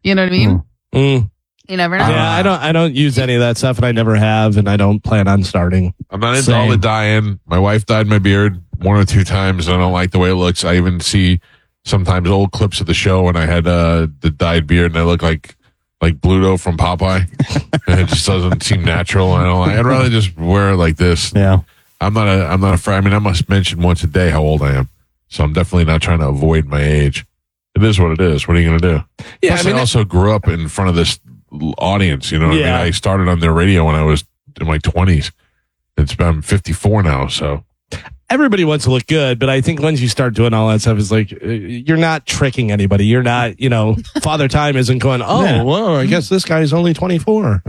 You know what I mean? You never know. Yeah, I don't use any of that stuff, and I never have, and I don't plan on starting. I'm not into all the dye-in. My wife dyed my beard 1 or 2 times, and I don't like the way it looks. I even see sometimes old clips of the show when I had the dyed beard, and I look like Bluto from Popeye. And it just doesn't seem natural. I'd rather just wear it like this. Yeah. I'm not afraid. I mean, I must mention once a day how old I am, so I'm definitely not trying to avoid my age. It is what it is. What are you going to do? Yeah, Plus, I also grew up in front of this audience. You know what I mean? I started on their radio when I was in my 20s. I'm 54 now, so. Everybody wants to look good, but I think once you start doing all that stuff, it's like you're not tricking anybody. You're not, Father Time isn't going, well, I guess this guy's only 24.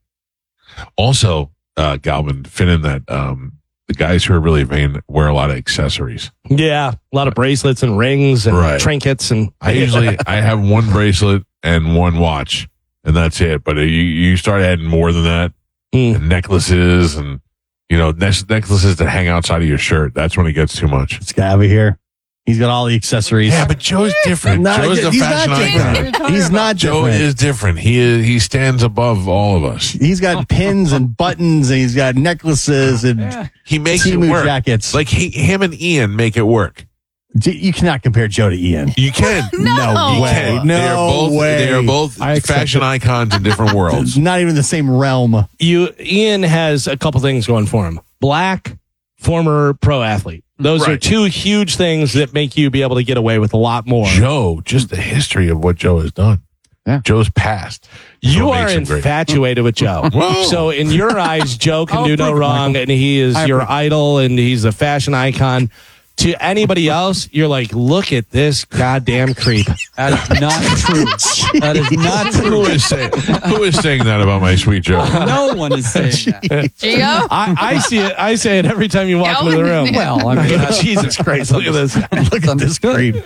Also, Galvin, fit in that the guys who are really vain wear a lot of accessories. Yeah, a lot of bracelets and rings and trinkets. And I have one bracelet and one watch, and that's it. But you start adding more than that, and necklaces and necklaces that hang outside of your shirt. That's when it gets too much. This guy over here, he's got all the accessories. Yeah, but Joe's different. Joe's the fashion icon. He's not Joe different. is different. He stands above all of us. He's got pins and buttons, and he's got necklaces and he makes it work. Jackets. Like him and Ian make it work. You cannot compare Joe to Ian. You can. No way. No way. They are both fashion icons in different worlds. Not even the same realm. Ian has a couple things going for him. Black, former pro athlete. Those are 2 huge things that make you be able to get away with a lot more. Joe, just the history of what Joe has done. Yeah. Joe's past. You are infatuated with Joe. So in your eyes, Joe can do no wrong, and he is your idol, and he's a fashion icon. To anybody else, you're like, look at this goddamn creep. That is not true. That is not true. Who is saying that about my sweet Joe? No one is saying that. Gio? I see it. I say it every time you walk into the room. Well, I mean, Jesus Christ, look at this. Look at this creep.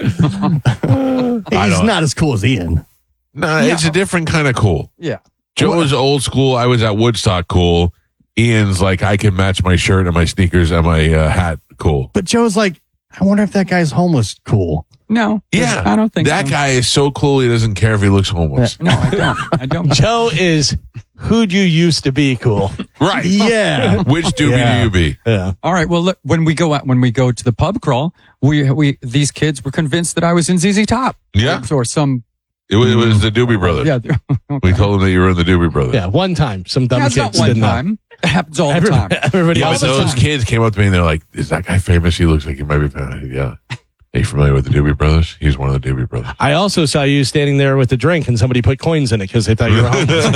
He's not as cool as Ian. No, it's a different kind of cool. Yeah. Joe was old school. I was at Woodstock cool. Ian's like, I can match my shirt and my sneakers and my hat cool. But Joe's like, I wonder if that guy's homeless cool. No. Yeah. I don't think that guy is so cool he doesn't care if he looks homeless. No, I don't. Joe is who'd you used to be cool. Right. Yeah. Which doobie do you be? Yeah. All right. Well, look, when we go to the pub crawl, these kids were convinced that I was in ZZ Top. Yeah. Or some. It was the Doobie Brothers. Yeah. Okay. We told them that you were in the Doobie Brothers. Yeah. One time, some dumb kids not one didn't know. time. It happens all the time. Everybody Yeah, else. but those kids came up to me and they're like, "Is that guy famous? He looks like he might be famous." Yeah. Are you familiar with the Doobie Brothers? He's one of the Doobie Brothers. I also saw you standing there with a drink and somebody put coins in it because they thought you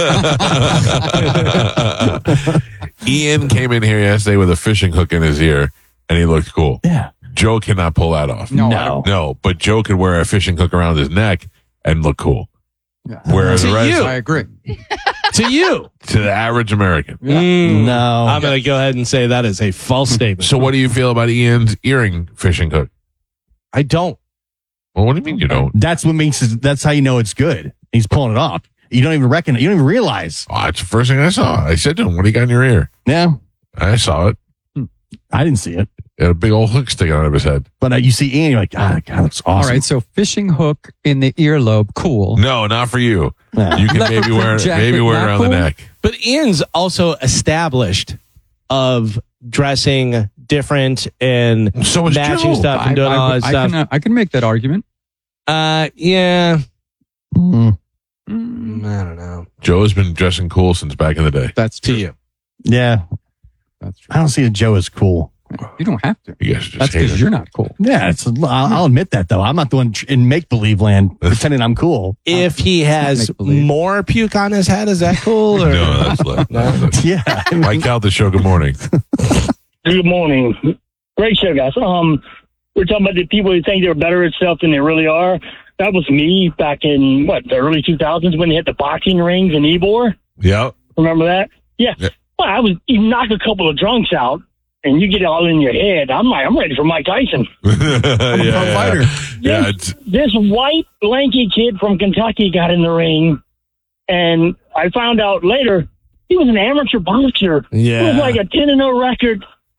were homeless. Ian came in here yesterday with a fishing hook in his ear and he looked cool. Yeah. Joe cannot pull that off. No. But Joe could wear a fishing hook around his neck and look cool. Yeah. Whereas the rest, I agree. To you. To the average American. No. I'm going to go ahead and say that is a false statement. So what do you feel about Ian's earring fishing hook? I don't. Well, what do you mean you don't? That's what makes it, that's how you know it's good. He's pulling it off. You don't even reckon it. You don't even realize. Oh, that's the first thing I saw. I said to him, what do you got in your ear? Yeah. I saw it. I didn't see it. He had a big old hook sticking out of his head. But you see Ian, you're like, that guy looks awesome. All right. So fishing hook in the earlobe, cool. No, not for you. Yeah. You can Leopard maybe wear it jacket, around the cool? neck. But Ian's also established of dressing different and So is matching Joe. stuff and doing all that stuff. I can make that argument. Yeah. Mm. I don't know. Joe has been dressing cool since back in the day. That's To true. you. Yeah. That's true. I don't see that Joe as cool. You don't have to. You guys are just That's because haters. you're not cool. Yeah, I'll admit that, though. I'm not the one in make-believe land pretending I'm cool. If he has make-believe. more puke on his head, is that cool? Or? No, that's left. Yeah. I mean, Mike out the show. Good morning. Good morning. Great show, guys. We're talking about the people who think they're better at stuff than they really are. That was me back in, the early 2000s when they had the boxing rings in Ybor. Yep. Remember that? Yeah. Yeah. Well, you knock a couple of drunks out, and you get it all in your head. I'm ready for Mike Tyson. Yeah. fighter. Yeah. This white, lanky kid from Kentucky got in the ring, and I found out later he was an amateur boxer. Yeah. It was like a 10-0 record.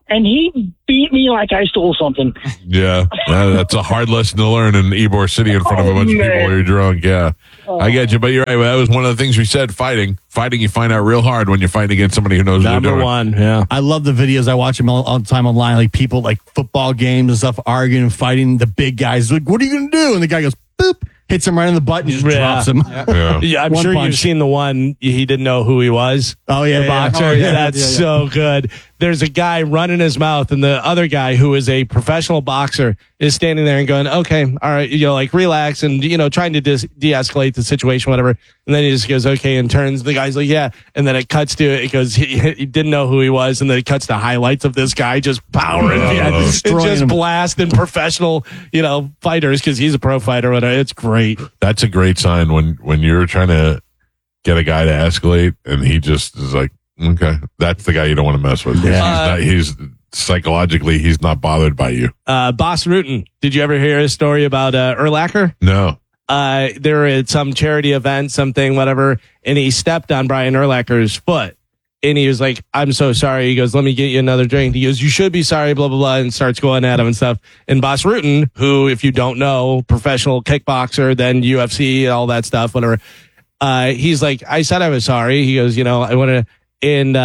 and he beat me like I stole something. Yeah, that's a hard lesson to learn in Ybor City in front of a bunch of people while you're drunk. Yeah, I get you, but you're right. That was one of the things we said. Fighting, you find out real hard when you're fighting against somebody who knows what they're doing. Number one, yeah. I love the videos. I watch them all the time online, like people like football games and stuff, arguing and fighting. The big guys like, "What are you going to do?" And the guy goes, "Boop." Hits him right in the butt and just drops him. Yeah, I'm sure you've seen the one he didn't know who he was. Oh, yeah. The boxer. Oh, yeah. That's so good. There's a guy running his mouth, and the other guy who is a professional boxer is standing there and going, okay, all right, like relax and, trying to de-escalate the situation, whatever. And then he just goes, okay, and turns. The guy's like, yeah. And then it cuts to, it goes, he didn't know who he was. And then it cuts to highlights of this guy just powering, just blasting professional, fighters because he's a pro fighter. Whatever. It's great. That's a great sign when you're trying to get a guy to escalate and he just is like, okay, that's the guy you don't want to mess with. Yeah. He's psychologically, he's not bothered by you. Bas Rutten, did you ever hear a story about Urlacher? No. They were at some charity event, something, whatever, and he stepped on Brian Urlacher's foot. And he was like, I'm so sorry. He goes, let me get you another drink. He goes, you should be sorry, blah, blah, blah, and starts going at him and stuff. And Bas Rutten, who, if you don't know, professional kickboxer, then UFC, all that stuff, whatever. He's like, I said I was sorry. He goes, I want to, and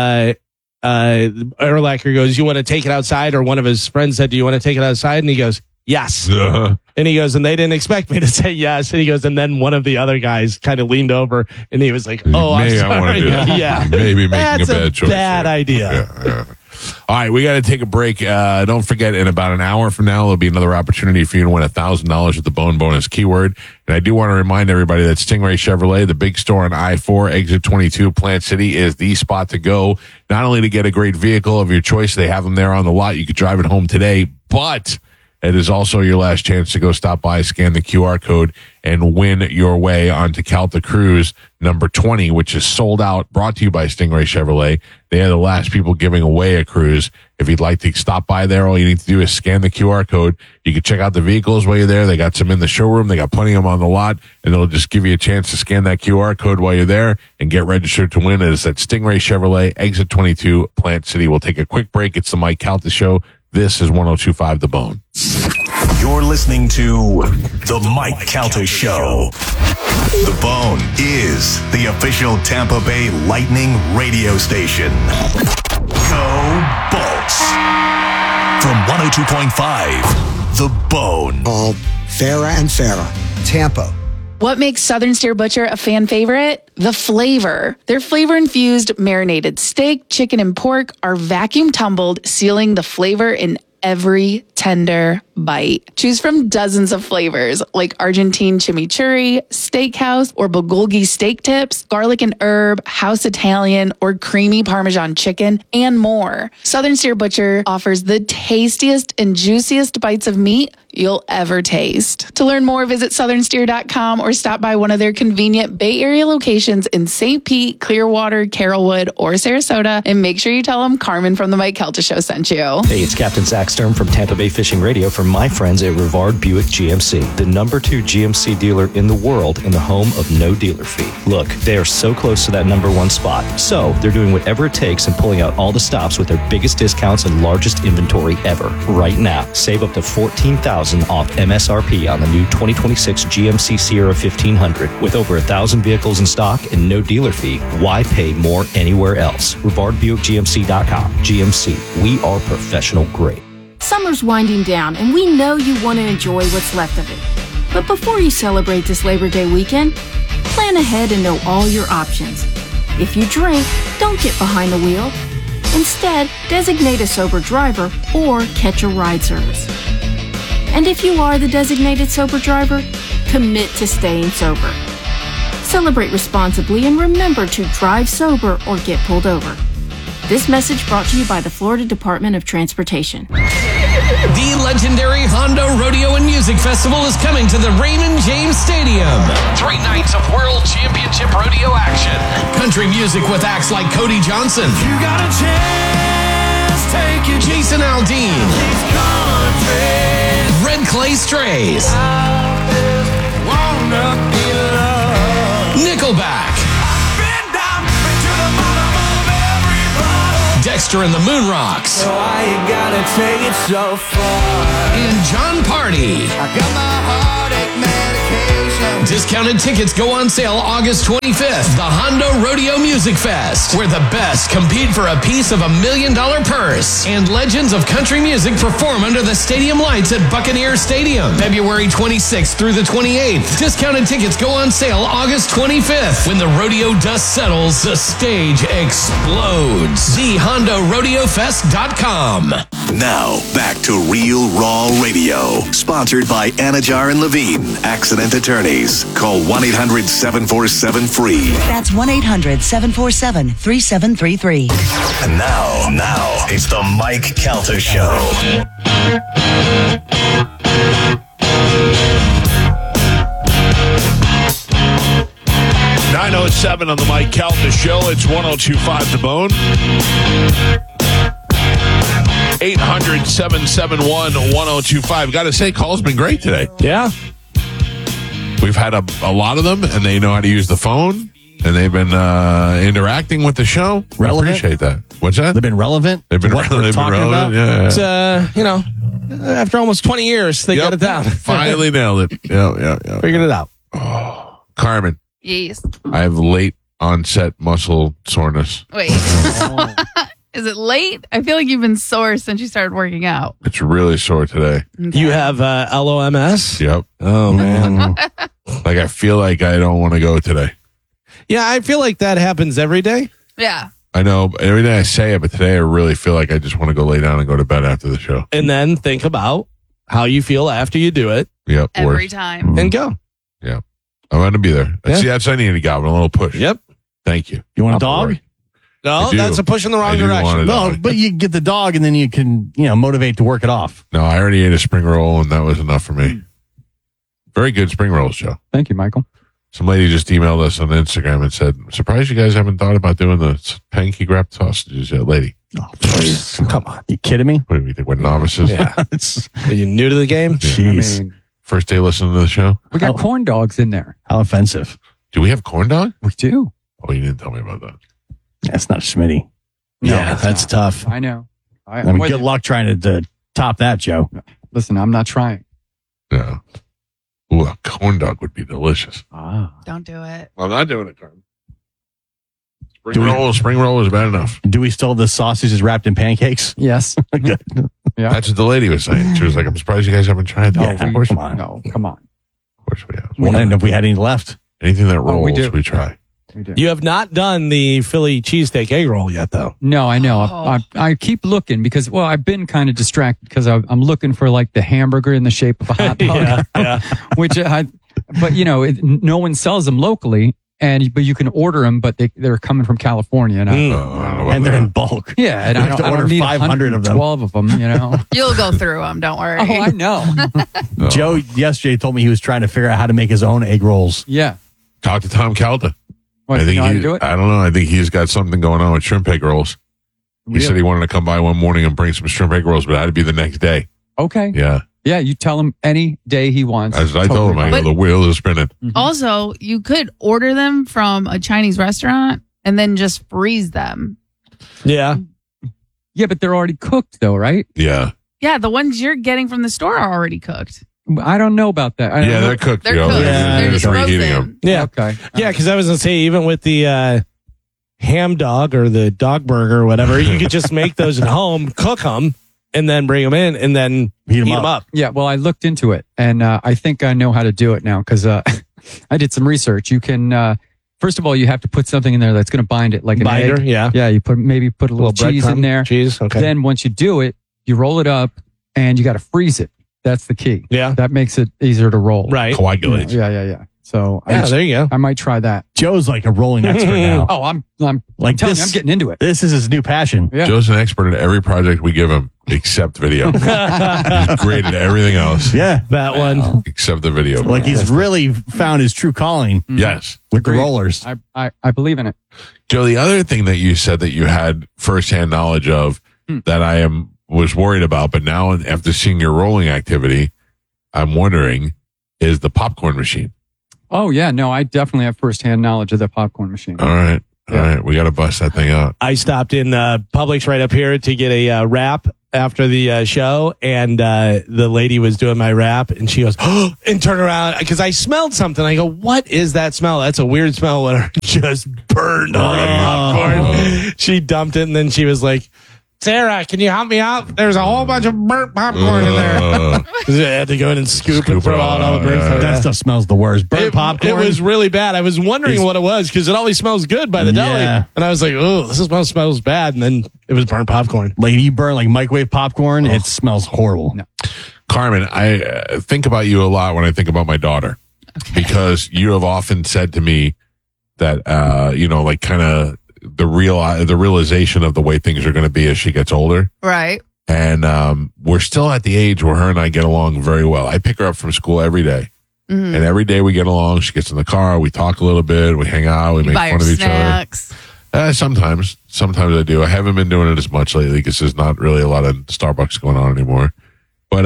Urlacher goes, you want to take it outside? Or one of his friends said, do you want to take it outside? And he goes, yes. And he goes, and they didn't expect me to say yes. And he goes, and then one of the other guys kind of leaned over and he was like, oh, I'm sorry. Yeah. Maybe making a bad choice. Bad idea. Yeah. All right, we got to take a break. Don't forget, in about an hour from now, there'll be another opportunity for you to win $1,000 with the Bone Bonus keyword. And I do want to remind everybody that Stingray Chevrolet, the big store on I-4, exit 22, Plant City, is the spot to go. Not only to get a great vehicle of your choice, they have them there on the lot. You could drive it home today, but it is also your last chance to go stop by, scan the QR code, and win your way onto Calta Cruise number 20, which is sold out, brought to you by Stingray Chevrolet. They are the last people giving away a cruise. If you'd like to stop by there, all you need to do is scan the QR code. You can check out the vehicles while you're there. They got some in the showroom. They got plenty of them on the lot, and it'll just give you a chance to scan that QR code while you're there and get registered to win. It is at Stingray Chevrolet, exit 22, Plant City. We'll take a quick break. It's the Mike Calta Show. This is 102.5 The Bone. You're listening to The Mike Calta Show. The Bone is the official Tampa Bay Lightning radio station. Go Bolts. From 102.5 The Bone. Called Farrah and Farrah, Tampa. What makes Southern Steer Butcher a fan favorite? The flavor. Their flavor-infused marinated steak, chicken, and pork are vacuum tumbled, sealing the flavor in every tender bite. Choose from dozens of flavors like Argentine chimichurri, steakhouse, or bulgogi steak tips, garlic and herb, house Italian, or creamy Parmesan chicken, and more. Southern Steer Butcher offers the tastiest and juiciest bites of meat you'll ever taste. To learn more, visit southernsteer.com or stop by one of their convenient Bay Area locations in St. Pete, Clearwater, Carrollwood, or Sarasota, and make sure you tell them Carmen from the Mike Calta Show sent you. Hey, it's Captain Zach Sturm from Tampa Bay Fishing Radio from my friends at Rivard Buick GMC, the #2 GMC dealer in the world and the home of no dealer fee. Look, they are so close to that #1 spot, so they're doing whatever it takes and pulling out all the stops with their biggest discounts and largest inventory ever. Right now, save up to $14,000 off MSRP on the new 2026 GMC Sierra 1500. With over 1,000 vehicles in stock and no dealer fee, why pay more anywhere else? RivardBuickGMC.com. GMC, we are professional grade. Summer's winding down, and we know you want to enjoy what's left of it. But before you celebrate this Labor Day weekend, plan ahead and know all your options. If you drink, don't get behind the wheel. Instead, designate a sober driver or catch a ride service. And if you are the designated sober driver, commit to staying sober. Celebrate responsibly and remember to drive sober or get pulled over. This message brought to you by the Florida Department of Transportation. The legendary Honda Rodeo and Music Festival is coming to the Raymond James Stadium. 3 nights of World Championship Rodeo action. Country music with acts like Cody Johnson. You got a chance, take it. Jason Aldean. Red Clay Strays. Nickelback. Dexter and the Moon Rocks. Why you gotta take it so far? And John Party. I got my heartache medication. Discounted tickets go on sale August 25th. The Hondo Rodeo Music Fest, where the best compete for a piece of $1 million purse. And legends of country music perform under the stadium lights at Buccaneer Stadium, February 26th through the 28th. Discounted tickets go on sale August 25th. When the rodeo dust settles, the stage explodes. TheHondoRodeoFest.com. Now, back to Real Raw Radio. Sponsored by Anajar and Levine, Accident Attorneys. Call 1-800-747-FREE. That's 1-800-747-3733. And now, it's the Mike Calta Show. 9:07 on the Mike Calta Show. It's 102.5 The Bone. 800-771-1025. Got to say, call's been great today. Yeah. We've had a lot of them, and they know how to use the phone, and they've been interacting with the show. Relevant? I appreciate that. What's that? They've been relevant. They've been relevant. Yeah. It's, after almost 20 years, they got it down. Finally nailed it. Yeah. Figured it out. Oh, Carmen, Yes. I have late onset muscle soreness. Wait. Is it late? I feel like you've been sore since you started working out. It's really sore today. Okay. You have LOMS? Yep. Oh, man. Like, I feel like I don't want to go today. Yeah, I feel like that happens every day. Yeah. I know every day I say it, but today I really feel like I just want to go lay down and go to bed after the show. And then think about how you feel after you do it. Yep. Every time. And go. Yeah. I'm going to be there. Yeah. See, that's what I needed, Gavin. A little push. Yep. Thank you. You want a Not to dog? worry. No, I do. that's a push in the I wrong do want direction. a No, dog. but you get the dog and then you can, motivate to work it off. No, I already ate a spring roll, and that was enough for me. Very good spring rolls, Joe. Thank you, Michael. Some lady just emailed us on Instagram and said, surprised you guys haven't thought about doing the pancake wrapped sausages yet, lady. Oh, please. Come on. You kidding me? What do we think? We're novices? Yeah. Are you new to the game? Jeez. I mean, First day listening to the show? we got corn dogs in there. How offensive. Do we have corn dog? We do. Oh, you didn't tell me about that. That's not Schmitty. No, Yeah, it's that's not. tough. I know. I mean, good luck trying to top that, Joe. Listen, I'm not trying. Yeah. Ooh, a corn dog would be delicious. Don't do it. I'm not doing it, Carmen. Spring roll is bad enough. Do we still have the sausages wrapped in pancakes? Yes. Good. Yeah. That's what the lady was saying. She was like, I'm surprised you guys haven't tried that. Yeah, Of course, come on. No, come on. of course we have. And if we had any left. Anything that rolls, we do. we try. We do. You have not done the Philly cheesesteak egg roll yet, though. No, I know. Oh. I keep looking because, I've been kind of distracted because I'm looking for like the hamburger in the shape of a hot dog, which but no one sells them locally, but you can order them, but they're coming from California, and And they're in bulk. yeah, and You I have to don't order need 500 of them. 12 of them, You'll go through them. Don't worry. Oh, I know. Joe yesterday told me he was trying to figure out how to make his own egg rolls. Yeah. Talk to Tom Calda. What, I think you know how to do it? I don't know. I think he's got something going on with shrimp egg rolls. He said he wanted to come by one morning and bring some shrimp egg rolls, but it had to be the next day. Okay. Yeah. Yeah, you tell him any day he wants. As I told him, I go, But- the wheel is spinning. Also, you could order them from a Chinese restaurant and then just freeze them. Yeah. Yeah, but they're already cooked though, right? Yeah. Yeah, the ones you're getting from the store are already cooked. I don't know about that. I don't Yeah, know. they're cooked. They're Joe. cooked. They're They're just just reheating frozen. them. Yeah. Okay. Yeah, because I was going to say, even with the ham dog or the dog burger or whatever, you could just make those at home, cook them, and then bring them in and then heat them up. Yeah, well, I looked into it, and I think I know how to do it now because I did some research. You can, first of all, you have to put something in there that's going to bind it, like an Binder, egg. yeah. Yeah, you put a little cheese in breadcrumb, there. Cheese, okay. Then once you do it, you roll it up, and you got to freeze it. That's the key. Yeah. That makes it easier to roll. Right. Coagulates. Yeah. So Yeah, there you go. I might try that. Joe's like a rolling expert now. Oh, I'm Like telling this- you, I'm getting into it. This is his new passion. Yeah. Joe's an expert at every project we give him except video. He's great at everything else Yeah. That one. except the video. Like he's really found his true calling Yes. with the Agreed. rollers. I believe in it. Joe, the other thing that you said that you had firsthand knowledge of that I was worried about, but now after seeing your rolling activity, I'm wondering, is the popcorn machine. Oh yeah, no, I definitely have firsthand knowledge of the popcorn machine. All right. All right, we got to bust that thing out. I stopped in Publix right up here to get a wrap after the show, and the lady was doing my wrap, and she goes, oh, and turn around, because I smelled something. I go, what is that smell? That's a weird smell when it just burned all the popcorn. She dumped it, and then she was like, Sarah, can you help me out? There's a whole bunch of burnt popcorn in there. I had to go in and scoop and throw out all the burnt popcorn. That stuff smells the worst. Burnt popcorn. It was really bad. I was wondering what it was, because it always smells good by the deli. And I was like, oh, this smells bad. And then it was burnt popcorn. Like, you burn like microwave popcorn, it smells horrible. No. Carmen, I think about you a lot when I think about my daughter. Okay. Because you have often said to me that, like kind of the realization of the way things are going to be as she gets older. Right. And we're still at the age where her and I get along very well. I pick her up from school every day. Mm-hmm. And every day we get along. She gets in the car. We talk a little bit. We hang out. We make fun of each other. Sometimes I do. I haven't been doing it as much lately because there's not really a lot of Starbucks going on anymore. But,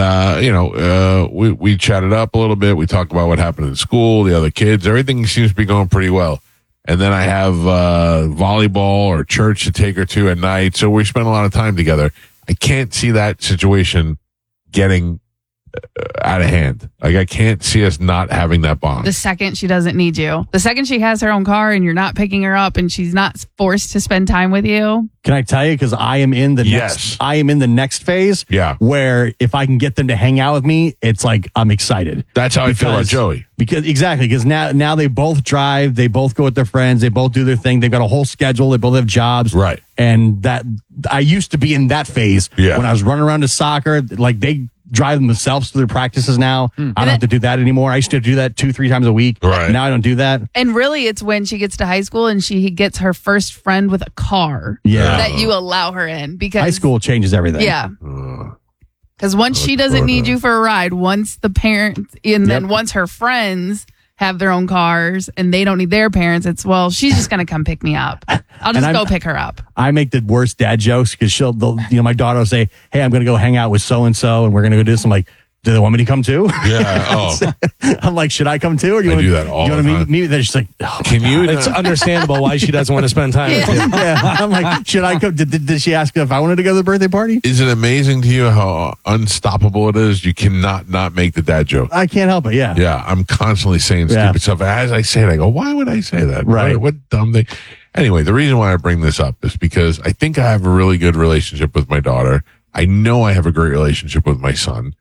we chatted up a little bit. We talk about what happened in school, the other kids. Everything seems to be going pretty well. And then I have volleyball or church to take her to at night. So we spend a lot of time together. I can't see that situation getting out of hand. Like, I can't see us not having that bond. The second she doesn't need you. The second she has her own car and you're not picking her up and she's not forced to spend time with you. Can I tell you? Because I am in the next phase. Yeah. Where if I can get them to hang out with me, it's like I'm excited. That's how I feel about Joey. Because now they both drive, they both go with their friends, they both do their thing, they've got a whole schedule, they both have jobs. Right. And that I used to be in that phase when I was running around to soccer. Like, they drive themselves to their practices now. I don't have to do that anymore. I used to do that 2-3 times a week. Right. Now I don't do that. And really, it's when she gets to high school and she gets her first friend with a car that you allow her in. Because high school changes everything. Yeah. Because once she doesn't need you for a ride, once the parents, and then once her friends have their own cars and they don't need their parents, it's, well, she's just going to come pick me up. I'll just go pick her up. I make the worst dad jokes because my daughter will say, hey, I'm going to go hang out with so-and-so and we're going to go do this. I'm like, do they want me to come too? Yeah. Oh. I'm like, should I come too? Or do you do that all the time. You want to meet me? She's like, can you? It's understandable why she doesn't want to spend time with you. Yeah. I'm like, should I come? Did she ask if I wanted to go to the birthday party? Is it amazing to you how unstoppable it is? You cannot not make the dad joke. I can't help it. Yeah. Yeah. I'm constantly saying stupid stuff. As I say it, I go, why would I say that? Right. What dumb thing? Anyway, the reason why I bring this up is because I think I have a really good relationship with my daughter. I know I have a great relationship with my son.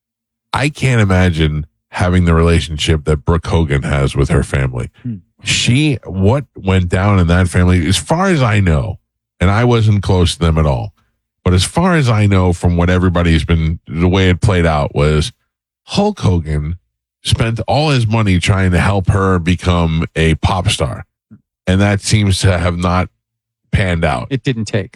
I can't imagine having the relationship that Brooke Hogan has with her family. What went down in that family, as far as I know, and I wasn't close to them at all, but as far as I know from what everybody's been, the way it played out was Hulk Hogan spent all his money trying to help her become a pop star. And that seems to have not panned out. It didn't take.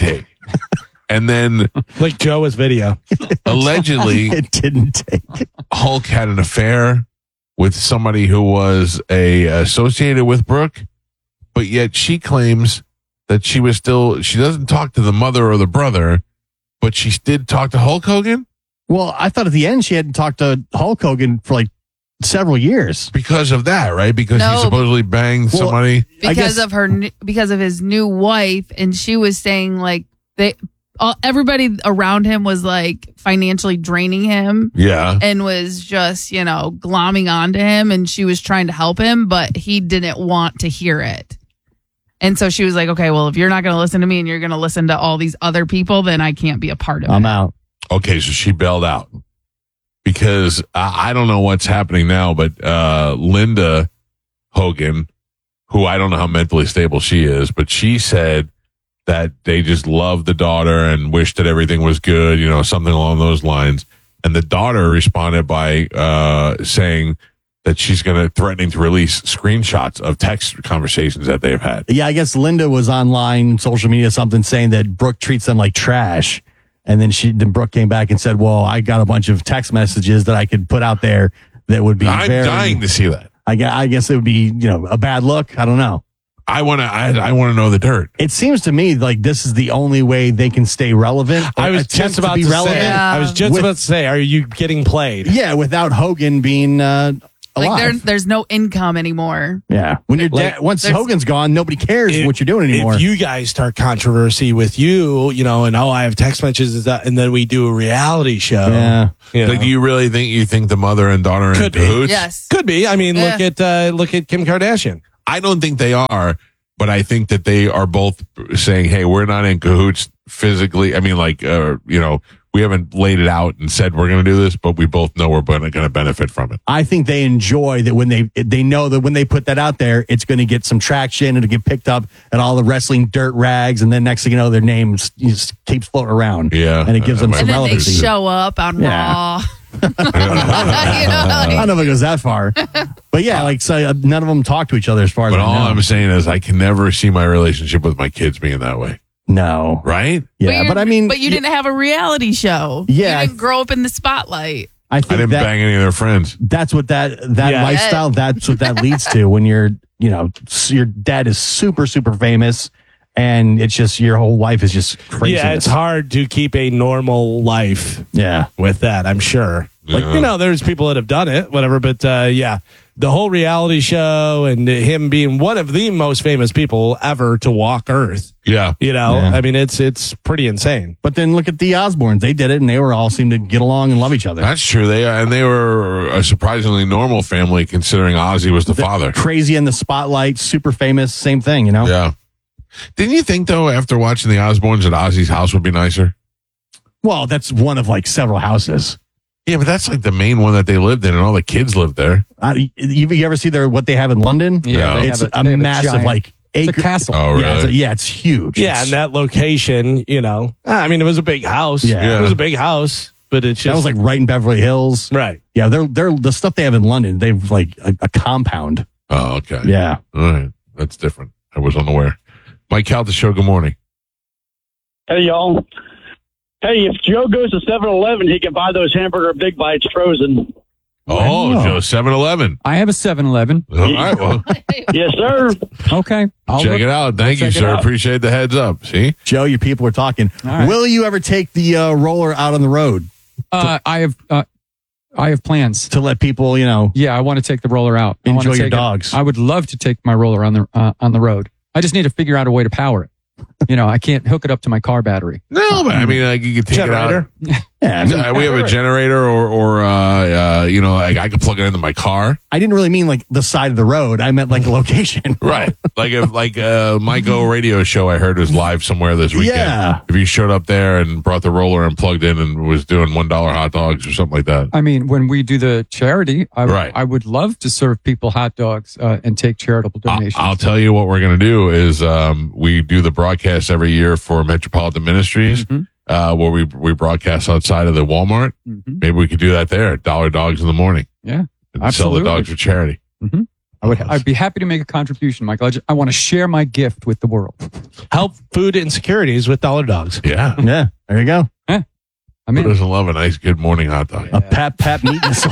And then, like Joe's video, allegedly, it didn't take. Hulk had an affair with somebody who was associated with Brooke, but yet she claims that she doesn't talk to the mother or the brother, but she did talk to Hulk Hogan. Well, I thought at the end she hadn't talked to Hulk Hogan for like several years because of that, right? Because he supposedly banged somebody because of his new wife, and she was saying like everybody around him was like financially draining him. Yeah. And was just, glomming onto him, and she was trying to help him, but he didn't want to hear it. And so she was like, okay, well, if you're not going to listen to me and you're going to listen to all these other people, then I can't be a part of it. I'm out. Okay, so she bailed out. Because I don't know what's happening now, but Linda Hogan, who I don't know how mentally stable she is, but she said that they just loved the daughter and wished that everything was good, something along those lines. And the daughter responded by saying that she's threatening to release screenshots of text conversations that they've had. Yeah, I guess Linda was online, social media, something saying that Brooke treats them like trash. And then Brooke came back and said, well, I got a bunch of text messages that I could put out there that would be I'm dying to see that. I guess it would be, a bad look. I don't know. I want to know the dirt. It seems to me like this is the only way they can stay relevant. I was just about to say, are you getting played? Yeah, without Hogan being a alive. There's no income anymore. Yeah. When you're once Hogan's gone, nobody cares what you're doing anymore. If you guys start controversy with and I have text messages and then we do a reality show. Yeah. Like, do you really think the mother and daughter are in cahoots? Yes. Could be. I mean, look at Kim Kardashian. I don't think they are, but I think that they are both saying, hey, we're not in cahoots physically. I mean, we haven't laid it out and said we're going to do this, but we both know we're going to benefit from it. I think they enjoy that when they know that when they put that out there, it's going to get some traction. It'll get picked up at all the wrestling dirt rags, and then next thing you know, their name just keeps floating around. Yeah, and it gives them some And then they relevancy. show up on Raw. I don't know if it goes that far, but none of them talk to each other as far as But I all know. I'm saying is I can never see my relationship with my kids being that way. No. Right? Yeah, but I mean... But you didn't have a reality show. Yeah, You didn't grow up in the spotlight. I think I didn't bang any of their friends. That's what that lifestyle, that's what that leads to when your dad is super, super famous and it's just your whole life is just crazy. Yeah, it's hard to keep a normal life with that, I'm sure. There's people that have done it, whatever, but the whole reality show and him being one of the most famous people ever to walk Earth. Yeah. I mean, it's pretty insane. But then look at the Osbournes. They did it and they were all seemed to get along and love each other. That's true. They were a surprisingly normal family considering Ozzy was the father. Crazy in the spotlight, super famous, same thing, Yeah. Didn't you think, though, after watching the Osbournes, that Ozzy's house would be nicer? Well, that's one of several houses. Yeah, but that's the main one that they lived in, and all the kids lived there. You ever see what they have in London? Yeah. It's a massive, it's a castle. Oh, really? It's huge. Yeah, and that location, I mean, it was a big house. Yeah. It was a big house, but it's just... That was right in Beverly Hills. Right. Yeah, they're the stuff they have in London, they've a compound. Oh, okay. Yeah. All right. That's different. I was unaware. Mike Calta Show, good morning. Hey, y'all. Hey, if Joe goes to 7-Eleven, he can buy those hamburger big bites frozen. Oh, Joe, 7-Eleven. I have a 7-Eleven. All right, well. Yes, sir. Okay. Check it out. Thank you, sir. Appreciate the heads up. See? Joe, your people are talking. Right. Will you ever take the roller out on the road? I have plans to let people, Yeah, I want to take the roller out. Enjoy your dogs. I would love to take my roller on the road. I just need to figure out a way to power it. I can't hook it up to my car battery. No, but I mean, you could take Generator? it out. Yeah, we have a generator, or I could plug it into my car. I didn't really mean the side of the road. I meant a location. Right. If my Go radio show I heard was live somewhere this weekend. Yeah. If you showed up there and brought the roller and plugged in and was doing $1 hot dogs or something like that. I mean, when we do the charity, Right. I would love to serve people hot dogs and take charitable donations. I'll tell you what we're going to do is we do the broadcast every year for Metropolitan Ministries, where we broadcast outside of the Walmart. Maybe we could do that there. $1 dogs in the morning. Yeah, and absolutely. sell the dogs for charity. I'd be happy to make a contribution, Michael. I want to share my gift with the world. Help food insecurities with $1 dogs. Yeah. Yeah. There you go. Yeah. Who doesn't love a nice good morning hot dog? A pap meat missile.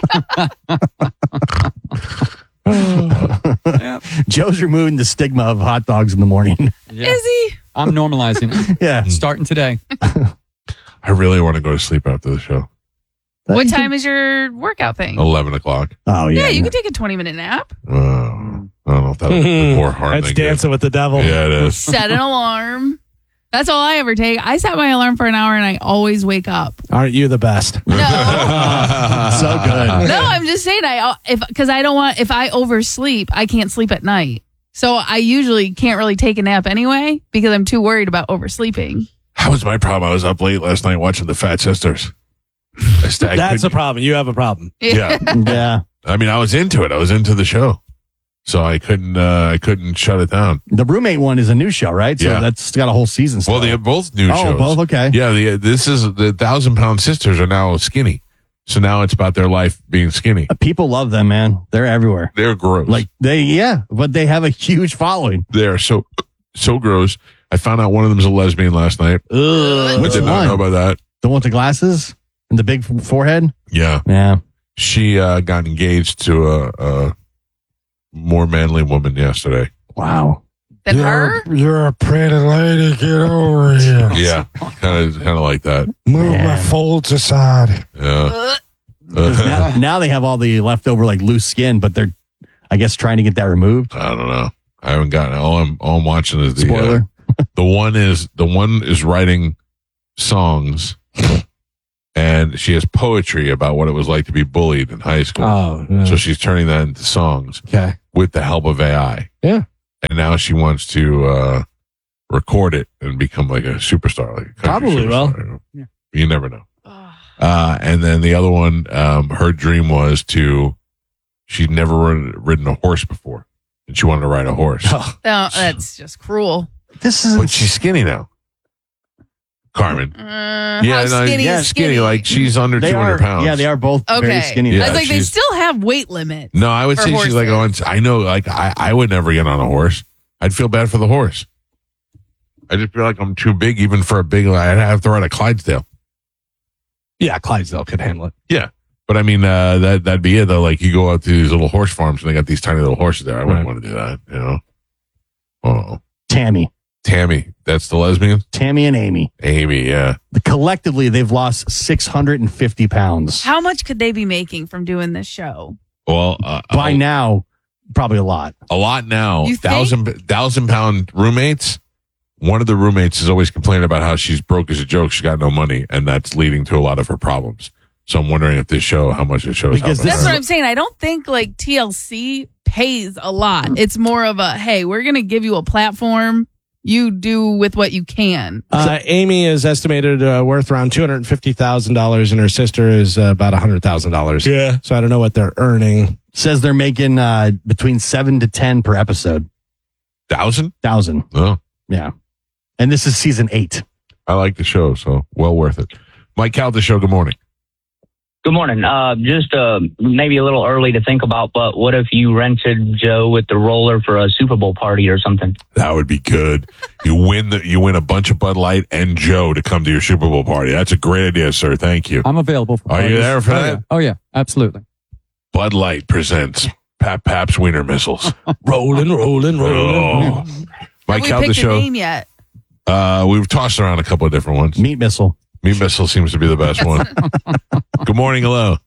Joe's removing the stigma of hot dogs in the morning. Yeah. Is he? I'm normalizing it. Yeah. Starting today. I really want to go to sleep after the show. What time is your workout thing? 11 o'clock. Oh, Yeah, you can take a 20-minute nap. I don't know if that would be more hard That's than dancing with the devil. Yeah, it is. Set an alarm. That's all I ever take. I set my alarm for an hour and I always wake up. Aren't you the best? So good. No, I'm just saying because I don't want, if I oversleep, I can't sleep at night. So I usually can't really take a nap anyway because I'm too worried about oversleeping. That was my problem. I was up late last night watching the Fat Sisters. That's a problem. You have a problem. Yeah. Yeah. I mean, I was into it. I was into the show. So I couldn't shut it down. The Roommate one is a new show, right? So Yeah. that's got a whole season still. Well, they have both new shows. Oh, both? Okay. Yeah, this is the 1,000-pound sisters are now skinny. So now it's about their life being skinny. People love them, man. They're everywhere. They're gross. But they have a huge following. They're so gross. I found out one of them is a lesbian last night. I Which did not one? know about that. The one with the glasses and the big forehead? Yeah. Yeah. She got engaged to a more manly woman yesterday. Wow. Than her? You're a pretty lady. Get over here. Yeah, kind of like that. Move my folds aside. Yeah. Now they have all the leftover like loose skin, but they're, I guess, trying to get that removed. I don't know. I haven't gotten it. All I'm watching is the Spoiler. the one is writing songs, and she has poetry about what it was like to be bullied in high school. Oh, yeah. So she's turning that into songs. Okay. With the help of AI. Yeah. And now she wants to record it and become like a superstar, like a country Probably will. superstar. You never know. And then the other one, her dream was she'd never ridden a horse before, and she wanted to ride a horse. No, that's just cruel. But she's skinny now. Carmen. How skinny is skinny. Like she's under 200 pounds. Yeah, they are both very skinny. Yeah, I was like, they still have weight limits. No, I would for say she's like, horses. I know, like I would never get on a horse. I'd feel bad for the horse. I just feel like I'm too big, even for a big. I'd have to ride a Clydesdale. Yeah, Clydesdale could handle it. Yeah, but I mean, that'd be it though. Like you go out to these little horse farms and they got these tiny little horses there. I wouldn't want to do that. You know. Oh, Tammy, that's the lesbian. Tammy and Amy. Amy, yeah. Collectively, they've lost 650 pounds. How much could they be making from doing this show? Well, by now, probably a lot. A lot now. You think? 1,000-pound roommates. One of the roommates is always complaining about how she's broke as a joke. She's got no money, and that's leading to a lot of her problems. So I'm wondering if this show, how much it shows. That's what I'm saying. I don't think like TLC pays a lot. It's more of a, hey, we're going to give you a platform. You do with what you can. Amy is estimated worth around $250,000, and her sister is about $100,000. Yeah. So I don't know what they're earning. Says they're making between 7 to 10 per episode. 1,000? Oh. Yeah. And this is season 8. I like the show, so well worth it. Mike Calta Show, good morning. Good morning. Just maybe a little early to think about, but what if you rented Joe with the roller for a Super Bowl party or something? That would be good. You win a bunch of Bud Light and Joe to come to your Super Bowl party. That's a great idea, sir. Thank you. I'm available for Are you parties. there for that? Oh, yeah. Absolutely. Bud Light presents Pap's Wiener Missiles. rolling. Oh. Mike Have we Calta picked a Show. name yet? We've tossed around a couple of different ones. Meat Missile. Meat Missile seems to be the best one. Good morning. Hello.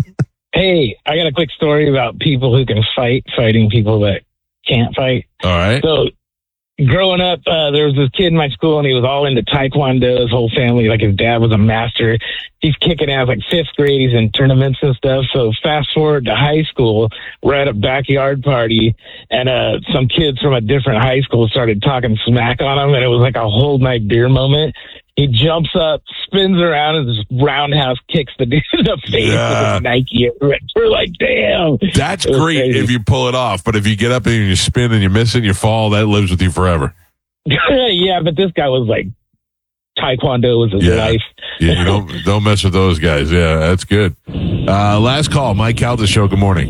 Hey, I got a quick story about people who can fighting people that can't fight. All right. So, growing up, there was this kid in my school, and he was all into Taekwondo. His whole family, like his dad was a master. He's kicking ass like 5th grade. He's in tournaments and stuff. So, fast forward to high school, we're at a backyard party, and some kids from a different high school started talking smack on him, and it was like a whole night beer moment. He jumps up, spins around, and just roundhouse kicks the dude in the face with his Nike. We're like, damn. That's It was great crazy. if you pull it off, but if you get up and you spin and you miss it and you fall, that lives with you forever. Yeah, but this guy was like, Taekwondo was his life. Yeah, you don't mess with those guys. Yeah, that's good. Last call, Mike Calta Show. Good morning.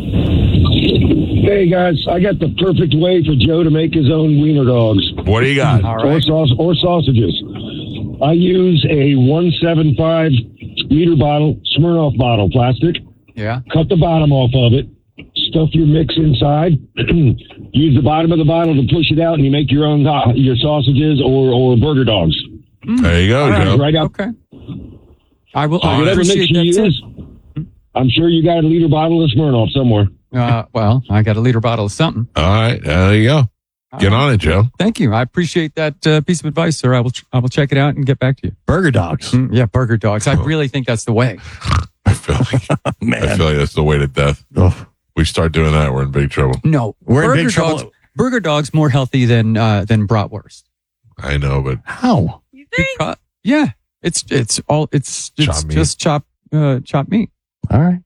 Hey guys, I got the perfect way for Joe to make his own wiener dogs. What do you got? Or sausages. I use a 175 liter bottle, Smirnoff bottle, plastic. Yeah. Cut the bottom off of it. Stuff your mix inside. Use the bottom of the bottle to push it out, and you make your own your sausages or burger dogs. There you go, Joe. Right up. Okay. I will. So whatever mix you use, I'm sure you got a liter bottle of Smirnoff somewhere. Well, I got a liter bottle of something. All right. There you go. Get on it, Joe. Thank you. I appreciate that piece of advice, sir. I will check it out and get back to you. Burger dogs. Yeah, burger dogs. I really think that's the way. I feel like that's the way to death. We start doing that, we're in big trouble. No, We're in big dogs, trouble. Burger dogs more healthy than bratwurst. I know, but how? Yeah, it's Chopped meat. just chopped meat. All right.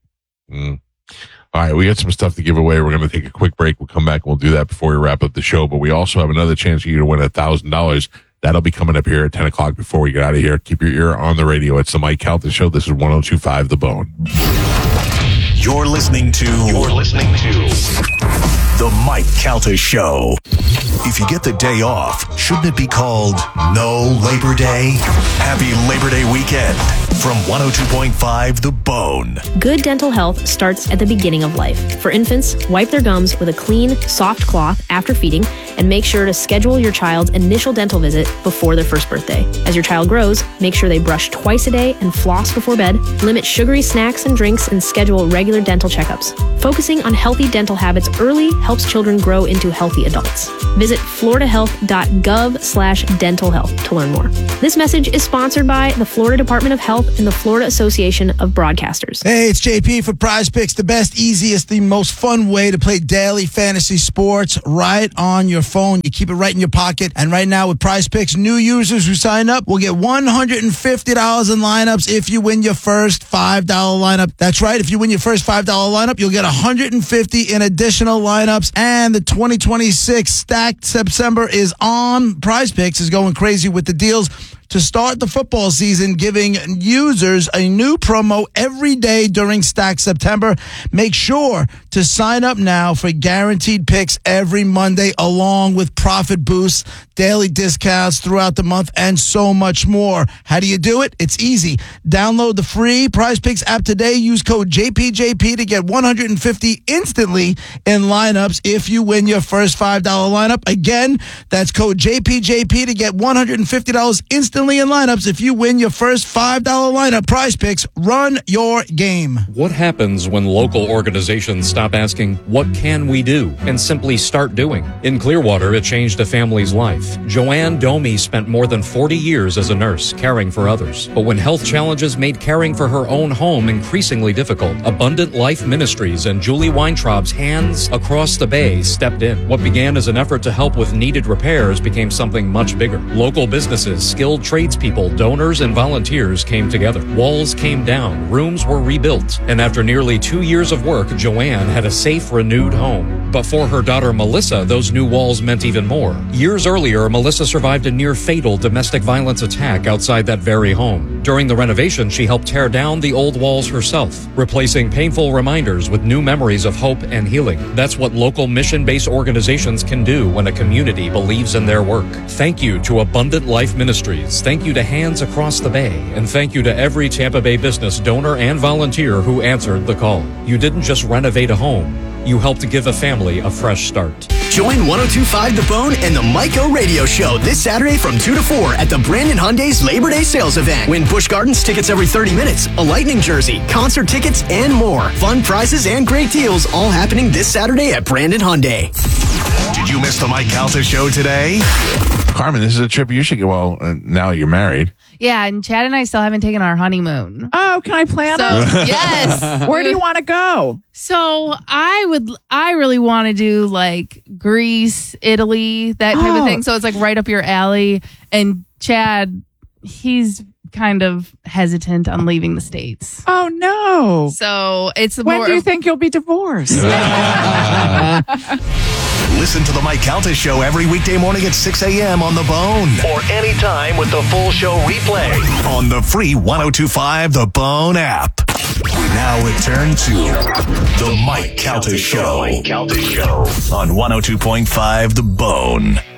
All right, we got some stuff to give away. We're going to take a quick break. We'll come back and we'll do that before we wrap up the show. But we also have another chance for you to win $1,000. That'll be coming up here at 10 o'clock before we get out of here. Keep your ear on the radio. It's the Mike Calta Show. This is 102.5 The Bone. You're listening to The Mike Calta Show. If you get the day off, shouldn't it be called No Labor Day? Happy Labor Day weekend from 102.5 The Bone. Good dental health starts at the beginning of life. For infants, wipe their gums with a clean, soft cloth after feeding and make sure to schedule your child's initial dental visit before their first birthday. As your child grows, make sure they brush twice a day and floss before bed, limit sugary snacks and drinks, and schedule regular dental checkups. Focusing on healthy dental habits early helps children grow into healthy adults. Visit floridahealth.gov/dental health to learn more. This message is sponsored by the Florida Department of Health and the Florida Association of Broadcasters. Hey, it's JP for Prize Picks, the best, easiest, the most fun way to play daily fantasy sports right on your phone. You keep it right in your pocket. And right now with Prize Picks, new users who sign up will get $150 in lineups if you win your first $5 lineup. That's right. If you win your first $5 lineup, you'll get $150 in additional lineups. And the 2026 Stacked September is on. Prize Picks is going crazy with the deals to start the football season, giving users a new promo every day during Stacked September. Make sure to sign up now for guaranteed picks every Monday, along with profit boosts, daily discounts throughout the month, and so much more. How do you do it? It's easy. Download the free Prize Picks app today. Use code JPJP to get $150 instantly in lineups if you win your first $5 lineup. Again, that's code JPJP to get $150 instantly in lineups if you win your first $5 lineup. Prize Picks, run your game. What happens when local organizations stop asking, what can we do, and simply start doing? In Clearwater, it changed a family's life. Joanne Domi spent more than 40 years as a nurse, caring for others. But when health challenges made caring for her own home increasingly difficult, Abundant Life Ministries and Julie Weintraub's Hands Across the Bay stepped in. What began as an effort to help with needed repairs became something much bigger. Local businesses, skilled tradespeople, donors, and volunteers came together. Walls came down, rooms were rebuilt, and after nearly 2 years of work, Joanne had a safe, renewed home. But for her daughter Melissa, those new walls meant even more. Years earlier, Melissa survived a near-fatal domestic violence attack outside that very home. During the renovation, she helped tear down the old walls herself, replacing painful reminders with new memories of hope and healing. That's what local mission-based organizations can do when a community believes in their work. Thank you to Abundant Life Ministries. Thank you to Hands Across the Bay. And thank you to every Tampa Bay business, donor, and volunteer who answered the call. You didn't just renovate a home. You helped to give a family a fresh start. Join 102.5 The Bone and the Mike O Radio Show this Saturday from 2 to 4 at the Brandon Hyundai's Labor Day sales event. Win Busch Gardens tickets every 30 minutes, a Lightning jersey, concert tickets, and more. Fun prizes and great deals all happening this Saturday at Brandon Hyundai. Did you miss the Mike Calta show today? Carmen, this is a trip you should go. Well, now you're married. Yeah, and Chad and I still haven't taken our honeymoon. Oh, can I plan it? Yes. Where do you want to go? So I really want to do like Greece, Italy, that type of thing. So it's like right up your alley. And Chad, he's kind of hesitant on leaving the States. Oh, no. So it's when do you think you'll be divorced? Listen to the Mike Calta Show every weekday morning at 6 a.m. on The Bone. Or anytime with the full show replay on the free 102.5 The Bone app. We now return to the Mike Calta Show. On 102.5 The Bone.